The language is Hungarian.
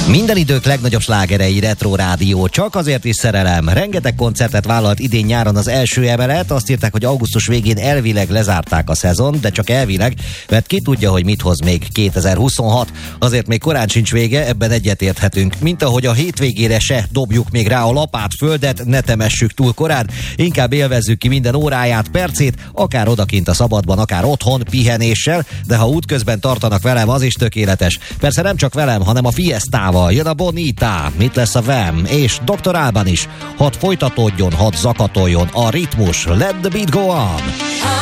Minden idők legnagyobb slágerei, Retro Rádió, csak azért is szerelem. Rengeteg koncertet vállalt idén nyáron az első emelet, azt írták, hogy augusztus végén elvileg lezárták a szezon, de csak elvileg, mert ki tudja, hogy mit hoz még 2026. Azért még korán sincs vége, ebben egyetérthetünk. Mint ahogy a hétvégére se dobjuk még rá a lapát, földet, ne temessük túl korán, inkább élvezzük ki minden óráját, percét, akár odakint a szabadban, akár otthon, pihenéssel, de ha útközben tartanak velem, az is tökéletes. Persze nem csak velem, hanem a Fiestával. Jön a Bonita, mit lesz a Vam, és Dr. Alban is. Hadd folytatódjon, hadd zakatoljon a ritmus. Let the beat go on!